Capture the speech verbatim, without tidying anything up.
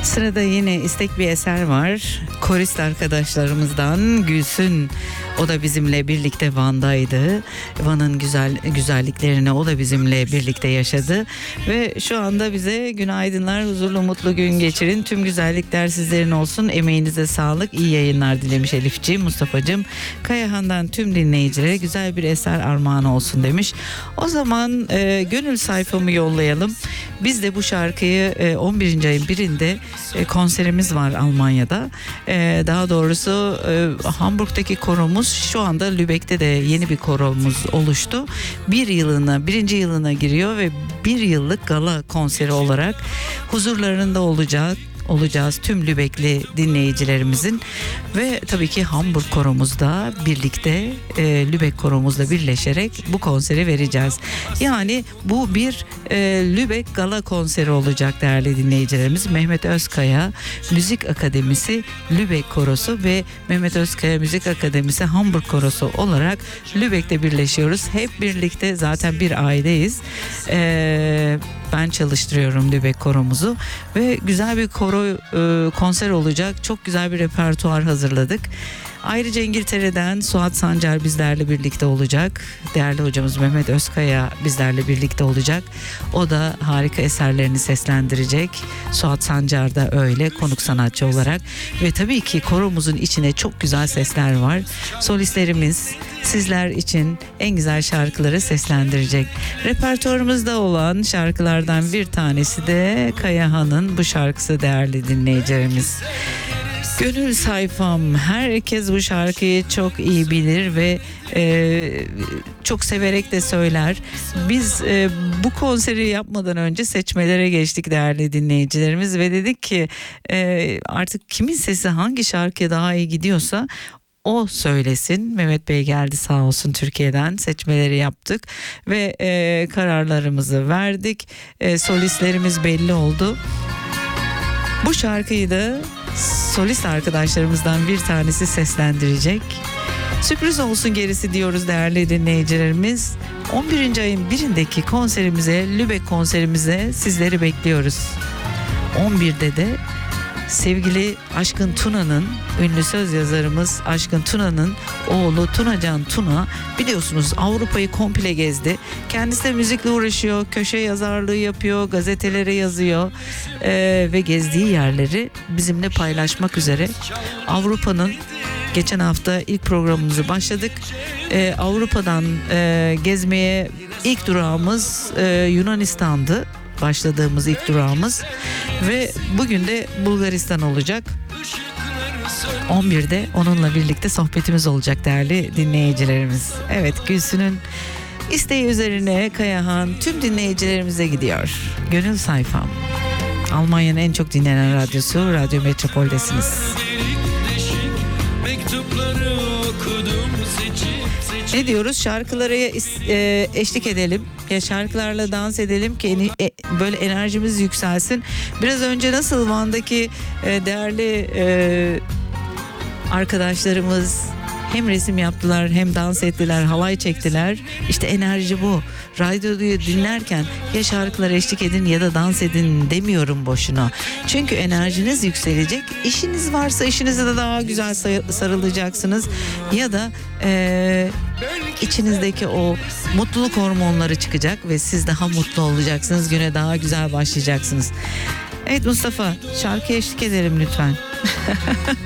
Sırada yine istek bir eser var. Korist arkadaşlarımızdan Gülsün. O da bizimle birlikte Van'daydı. Van'ın güzel güzelliklerini o da bizimle birlikte yaşadı. Ve şu anda bize günaydınlar, huzurlu mutlu gün geçirin. Tüm güzellikler sizlerin olsun. Emeğinize sağlık, iyi yayınlar dilemiş Elifciğim, Mustafa'cığım. Kayahan'dan tüm dinleyicilere güzel bir eser armağanı olsun demiş. O zaman e, gönül sayfamı yollayalım. Biz de bu şarkıyı e, on birinci ayın birinde e, konserimiz var Almanya'da. E, daha doğrusu e, Hamburg'daki koromuz şu anda Lübeck'te de yeni bir koromuz oluştu. Bir yılına, birinci yılına giriyor ve bir yıllık gala konseri olarak huzurlarında olacak. olacağız tüm Lübeckli dinleyicilerimizin ve tabii ki Hamburg koromuzda birlikte e, Lübeck koromuzla birleşerek bu konseri vereceğiz. Yani bu bir e, Lübeck gala konseri olacak değerli dinleyicilerimiz. Mehmet Özkaya Müzik Akademisi Lübeck korosu ve Mehmet Özkaya Müzik Akademisi Hamburg korosu olarak Lübeck'te birleşiyoruz. Hep birlikte zaten bir aileyiz. Eee Ben çalıştırıyorum Lübeck koromuzu ve güzel bir koro e, konser olacak. Çok güzel bir repertuar hazırladık. Ayrıca İngiltere'den Suat Sancar bizlerle birlikte olacak. Değerli hocamız Mehmet Özkaya bizlerle birlikte olacak. O da harika eserlerini seslendirecek. Suat Sancar da öyle konuk sanatçı olarak. Ve tabii ki koromuzun içine çok güzel sesler var. Solistlerimiz sizler için en güzel şarkıları seslendirecek. Repertuarımızda olan şarkılardan bir tanesi de Kayahan'ın bu şarkısı değerli dinleyicilerimiz. Gönül sayfam, herkes bu şarkıyı çok iyi bilir ve e, çok severek de söyler. Biz e, bu konseri yapmadan önce seçmelere geçtik değerli dinleyicilerimiz ve dedik ki e, artık kimin sesi hangi şarkıya daha iyi gidiyorsa o söylesin. Mehmet Bey geldi sağ olsun, Türkiye'den seçmeleri yaptık ve e, kararlarımızı verdik. E, solistlerimiz belli oldu. Bu şarkıyı da solist arkadaşlarımızdan bir tanesi seslendirecek. Sürpriz olsun gerisi diyoruz değerli dinleyicilerimiz. on birinci ayın birindeki konserimize, Lübeck konserimize sizleri bekliyoruz. on birde de sevgili Aşkın Tuna'nın, ünlü söz yazarımız Aşkın Tuna'nın oğlu Tunacan Tuna biliyorsunuz Avrupa'yı komple gezdi. Kendisi de müzikle uğraşıyor, köşe yazarlığı yapıyor, gazetelere yazıyor ee, ve gezdiği yerleri bizimle paylaşmak üzere. Avrupa'nın geçen hafta ilk programımızı başladık. Ee, Avrupa'dan e, gezmeye ilk durağımız e, Yunanistan'dı. Başladığımız ilk durağımız ve bugün de Bulgaristan olacak. on birde onunla birlikte sohbetimiz olacak değerli dinleyicilerimiz. Evet, Gülsün'ün isteği üzerine Kayahan tüm dinleyicilerimize gidiyor. Gönül sayfam. Almanya'nın en çok dinlenen radyosu Radyo Metropol'desiniz. Ne diyoruz? Şarkılara e, eşlik edelim. Ya şarkılarla dans edelim ki e, böyle enerjimiz yükselsin. Biraz önce nasıl Van'daki e, değerli e, arkadaşlarımız hem resim yaptılar hem dans ettiler, halay çektiler. İşte enerji bu. Radyoyu dinlerken ya şarkılara eşlik edin ya da dans edin demiyorum boşuna. Çünkü enerjiniz yükselecek. İşiniz varsa işinize de daha güzel sarılacaksınız. Ya da e, içinizdeki o mutluluk hormonları çıkacak ve siz daha mutlu olacaksınız. Güne daha güzel başlayacaksınız. Evet Mustafa, şarkıya eşlik edelim lütfen.